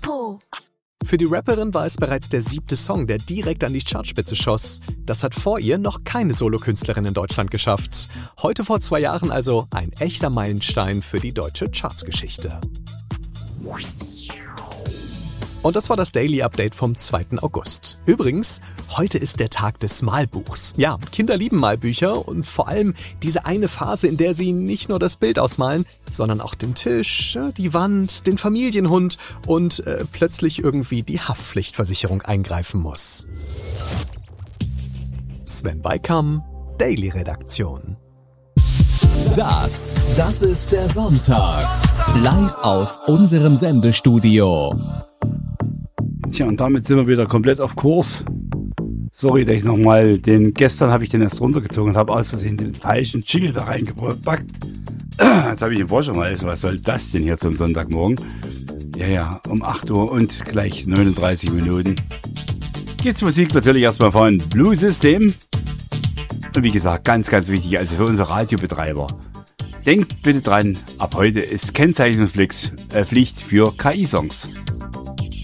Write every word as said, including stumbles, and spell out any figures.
Chapo. Für die Rapperin war es bereits der siebte Song, der direkt an die Chartspitze schoss. Das hat vor ihr noch keine Solokünstlerin in Deutschland geschafft. Heute vor zwei Jahren also ein echter Meilenstein für die deutsche Chartsgeschichte. Und das war das Daily Update vom zweiten August. Übrigens, heute ist der Tag des Malbuchs. Ja, Kinder lieben Malbücher und vor allem diese eine Phase, in der sie nicht nur das Bild ausmalen, sondern auch den Tisch, die Wand, den Familienhund und äh, plötzlich irgendwie die Haftpflichtversicherung eingreifen muss. Sven Weikam, Daily Redaktion. Das, das ist der Sonntag. Live aus unserem Sendestudio. Tja, und damit sind wir wieder komplett auf Kurs. Sorry, dass ich nochmal den, gestern habe ich den erst runtergezogen und habe aus Versehen den falschen Jingle da reingepackt. Jetzt habe ich den Vorschau mal, was soll das denn hier zum Sonntagmorgen? Ja, ja, um acht Uhr und gleich neununddreißig Minuten. Gibt's Musik natürlich erstmal von Blue System. Und wie gesagt, ganz, ganz wichtig, also für unsere Radiobetreiber. Denkt bitte dran, ab heute ist Kennzeichnungspflicht äh, Pflicht für K I-Songs.